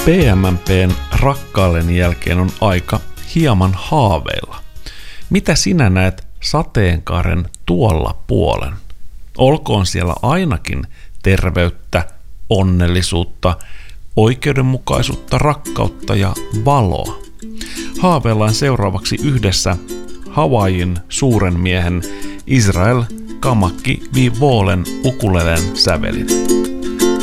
PMMP:n rakkaalen jälkeen on aika hieman haaveilla. Mitä sinä näet sateenkaaren tuolla puolen? Olkoon siellä ainakin terveyttä, onnellisuutta, oikeudenmukaisuutta, rakkautta ja valoa. Haaveillaan seuraavaksi yhdessä Havaijin suuren miehen Israel Kamakki Vivolen ukulelen sävelin.